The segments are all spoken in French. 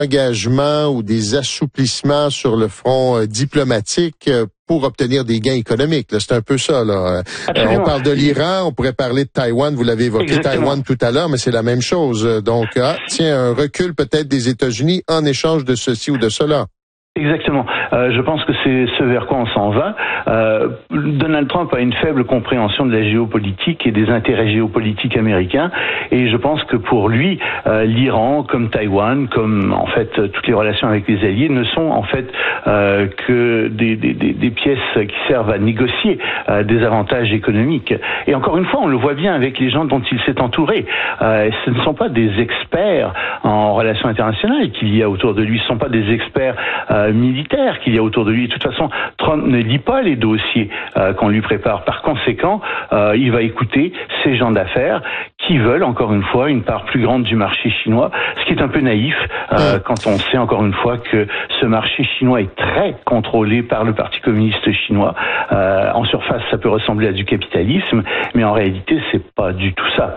engagements ou des assouplissements sur le front diplomatique pour obtenir des gains économiques. Là, c'est un peu ça. Là. On parle de l'Iran, on pourrait parler de Taïwan, vous l'avez évoqué, Taïwan tout à l'heure, mais c'est la même chose. Donc, un recul peut-être des États-Unis en échange de ceci ou de cela. Exactement. Je pense que c'est ce vers quoi on s'en va. Donald Trump a une faible compréhension de la géopolitique et des intérêts géopolitiques américains, et je pense que pour lui, l'Iran, comme Taïwan, comme en fait toutes les relations avec les alliés, ne sont en fait que des pièces qui servent à négocier des avantages économiques. Et encore une fois, on le voit bien avec les gens dont il s'est entouré. Ce ne sont pas des experts en relations internationales qu'il y a autour de lui, ce ne sont pas des experts militaire qu'il y a autour de lui. De toute façon, Trump ne lit pas les dossiers qu'on lui prépare. Par conséquent, il va écouter ces gens d'affaires qui veulent, encore une fois, une part plus grande du marché chinois, ce qui est un peu naïf quand on sait, encore une fois, que ce marché chinois est très contrôlé par le Parti communiste chinois. En surface, ça peut ressembler à du capitalisme, mais en réalité, c'est pas du tout ça.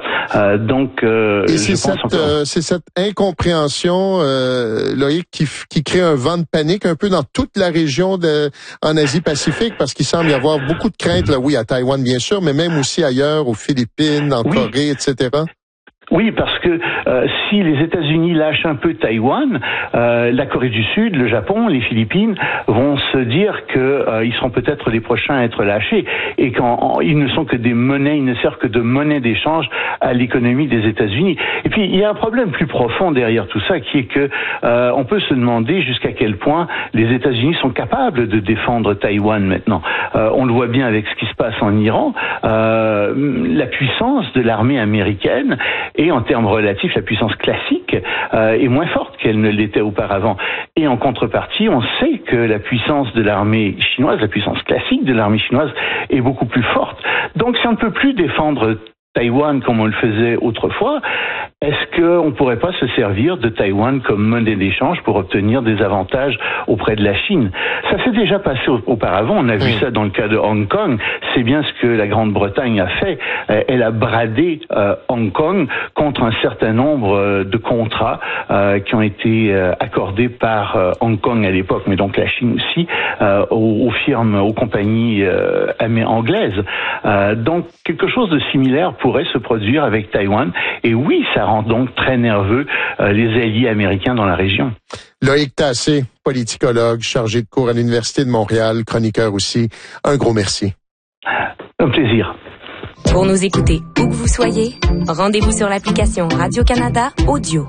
C'est cette incompréhension, Loïc, qui crée un vent de panique un peu dans toute la région en Asie-Pacifique, parce qu'il semble y avoir beaucoup de craintes, là, oui, à Taïwan, bien sûr, mais même aussi ailleurs, aux Philippines, en Corée, etc. Oui, parce que si les États-Unis lâchent un peu Taïwan, la Corée du Sud, le Japon, les Philippines vont se dire que ils seront peut-être les prochains à être lâchés, et ils ne sont que des monnaies, ils ne servent que de monnaie d'échange à l'économie des États-Unis. Et puis il y a un problème plus profond derrière tout ça, qui est que on peut se demander jusqu'à quel point les États-Unis sont capables de défendre Taïwan maintenant. On le voit bien avec ce qui se passe en Iran. La puissance de l'armée américaine, et en termes relatifs, la puissance classique est moins forte qu'elle ne l'était auparavant. Et en contrepartie, on sait que la puissance de l'armée chinoise, la puissance classique de l'armée chinoise est beaucoup plus forte. Donc si on ne peut plus défendre Taïwan comme on le faisait autrefois, est-ce qu'on ne pourrait pas se servir de Taïwan comme monnaie d'échange pour obtenir des avantages auprès de la Chine? Ça s'est déjà passé auparavant, on a vu ça dans le cas de Hong Kong, c'est bien ce que la Grande-Bretagne a fait, elle a bradé Hong Kong contre un certain nombre de contrats qui ont été accordés par Hong Kong à l'époque, mais donc la Chine aussi, aux firmes, aux compagnies anglaises. Donc quelque chose de similaire pourrait se produire avec Taïwan, et oui, ça rend donc très nerveux les alliés américains dans la région. Loïc Tassé, politicologue, chargé de cours à l'Université de Montréal, chroniqueur aussi. Un gros merci. Un plaisir. Pour nous écouter où que vous soyez, rendez-vous sur l'application Radio-Canada Audio.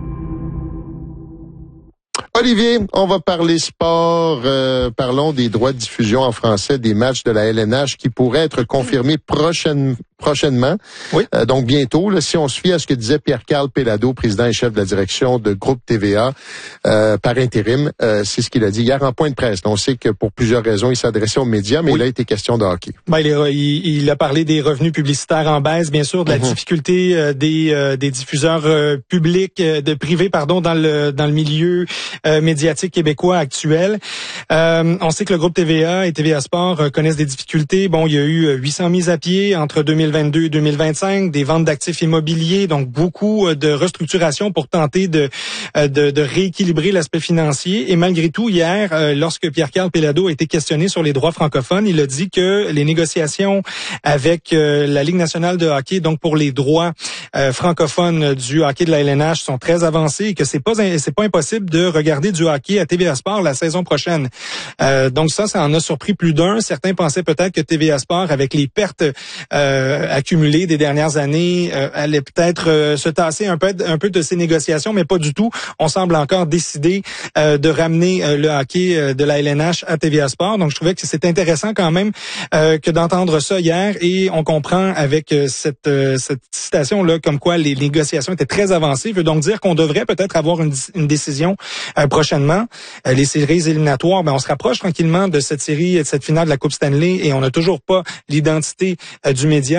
Olivier, on va parler sport. Parlons des droits de diffusion en français des matchs de la LNH qui pourraient être confirmés prochainement. Oui. Donc bientôt, là, si on se fie à ce que disait Pierre-Carl Péladeau, président et chef de la direction de Groupe TVA, par intérim, c'est ce qu'il a dit hier en point de presse. On sait que pour plusieurs raisons, il s'adressait aux médias, mais il a été question de hockey. Il a parlé des revenus publicitaires en baisse, bien sûr, de la difficulté des diffuseurs publics, privés, dans le milieu médiatique québécois actuel. On sait que le groupe TVA et TVA Sport connaissent des difficultés. Bon, il y a eu 800 mises à pied entre 2022 et 2025, des ventes d'actifs immobiliers, donc beaucoup de restructuration pour tenter de rééquilibrer l'aspect financier. Et malgré tout, hier, lorsque Pierre-Carl Péladeau a été questionné sur les droits francophones, il a dit que les négociations avec la Ligue nationale de hockey, donc pour les droits francophones du hockey de la LNH, sont très avancées et que c'est pas impossible de regarder du hockey à TVA Sport la saison prochaine. Donc ça en a surpris plus d'un. Certains pensaient peut-être que TVA Sport, avec les pertes accumulées des dernières années, allait peut-être se tasser un peu de ces négociations, mais pas du tout. On semble encore décider de ramener le hockey de la LNH à TVA Sport. Donc je trouvais que c'est intéressant quand même que d'entendre ça hier, et on comprend avec cette citation-là comme quoi les négociations étaient très avancées. Ça veut donc dire qu'on devrait peut-être avoir une décision prochainement. Les séries éliminatoires, on se rapproche tranquillement de cette série, de cette finale de la Coupe Stanley, et on n'a toujours pas l'identité du média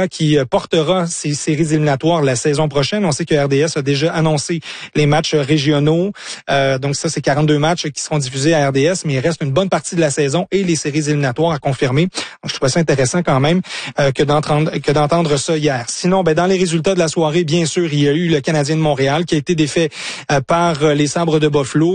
Media qui portera ces séries éliminatoires la saison prochaine. On sait que RDS a déjà annoncé les matchs régionaux. Donc ça, c'est 42 matchs qui seront diffusés à RDS, mais il reste une bonne partie de la saison et les séries éliminatoires à confirmer. Donc, je trouve ça intéressant quand même que d'entendre ça hier. Sinon, dans les résultats de la soirée, bien sûr, il y a eu le Canadien de Montréal qui a été défait par les Sabres de Buffalo.